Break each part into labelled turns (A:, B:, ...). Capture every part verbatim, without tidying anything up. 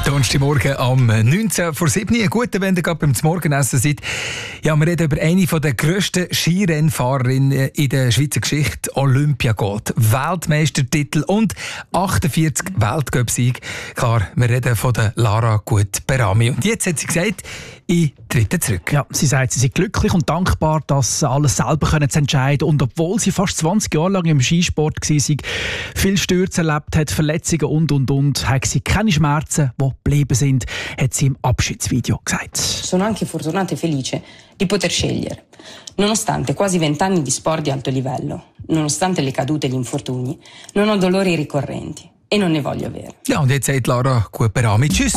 A: Donnerstagmorgen am neunzehn vor sieben. Ein guter, wenn ihr gerade beim Morgenessen seid. Ja, wir reden über eine der grössten Skirennfahrerinnen in der Schweizer Geschichte. Olympia Gold, Weltmeistertitel und achtundvierzig Weltcup-Siege. Klar, wir reden von der Lara Gut-Berami. Und jetzt hat sie gesagt, ich trete zurück.
B: Ja, sie sagt, sie sei glücklich und dankbar, dass sie alles selber können zu entscheiden. Und obwohl sie fast zwanzig Jahre lang im Skisport war, viel Stürze erlebt hat, Verletzungen und, und, und, hat sie keine Schmerzen, die geblieben sind, hat sie im Abschiedsvideo gesagt.
C: Sono anche fortunata e felice di poter scegliere. Nonostante quasi vent'anni di sport di alto livello, nonostante le cadute e gli infortuni, non ho dolori ricorrenti e non ne voglio avere.
A: Ja, und jetzt sagt Lara Gut-Berami tschüss.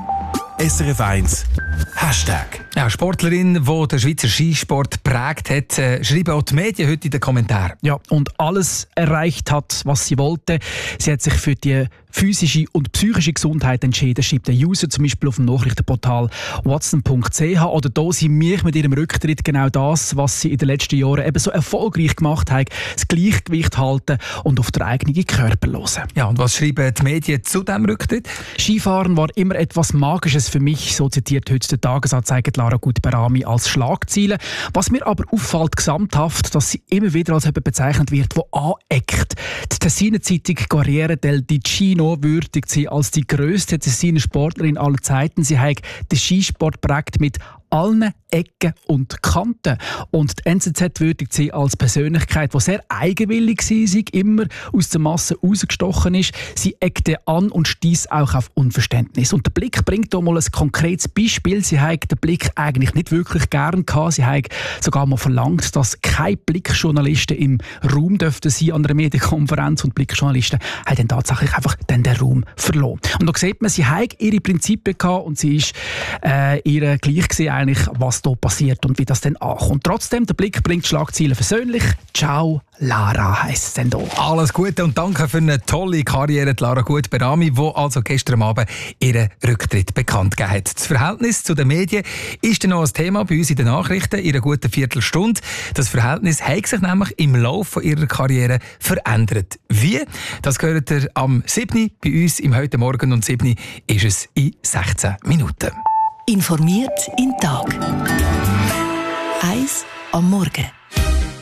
D: S R F eins Hashtag.
A: Ja, Sportlerin, die den Schweizer Skisport geprägt hat, äh, schreiben auch die Medien heute in den Kommentaren.
B: Ja, und alles erreicht hat, was sie wollte. Sie hat sich für die physische und psychische Gesundheit entschieden, schreibt der User zum Beispiel auf dem Nachrichtenportal watson punkt c h. Oder da sie mich mit ihrem Rücktritt genau das, was sie in den letzten Jahren eben so erfolgreich gemacht hat, das Gleichgewicht halten und auf den eigenen Körper hören.
A: Ja, und was schreiben die Medien zu diesem Rücktritt?
B: Skifahren war immer etwas Magisches für mich, so zitiert heute der Tagesanzeiger Lara Gut-Berami als Schlagziele. Was mir aber auffällt gesamthaft, dass sie immer wieder als jemand bezeichnet wird, der aneckt. Die Tessiner Zeitung Corriere del Ticino würdigt sie als die grösste Tessiner Sportlerin aller Zeiten. Sie hat den Skisport geprägt mit allen Ecken und Kanten. Und die N Z Z würdigt sie als Persönlichkeit, die sehr eigenwillig war, immer aus der Masse rausgestochen ist. Sie eckte an und stieß auch auf Unverständnis. Und der Blick bringt hier mal ein konkretes Beispiel. Sie hat den Blick eigentlich nicht wirklich gern gehabt. Sie hat sogar mal verlangt, dass keine Blickjournalisten im Raum dürften sein an einer Medienkonferenz. Und Blickjournalisten haben dann tatsächlich einfach dann den Raum verloren. Und da sieht man, sie hat ihre Prinzipien gehabt und sie ist äh, ihr gleich gesehen, eigentlich, was da passiert und wie das dann ankommt. Trotzdem, der Blick bringt Schlagzeilen versöhnlich. Ciao, Lara heisst es dann da.
A: Alles Gute und danke für eine tolle Karriere, Lara Gut-Berami, die also gestern Abend ihren Rücktritt bekannt gegeben hat. Das Verhältnis zu den Medien ist dann noch ein Thema bei uns in den Nachrichten in einer guten Viertelstunde. Das Verhältnis hat sich nämlich im Laufe ihrer Karriere verändert. Wie? Das gehört ihr am siebten bei uns im «Heute Morgen» und siebten ist es in sechzehn Minuten.
E: Informiert in Tag. Eins am Morgen.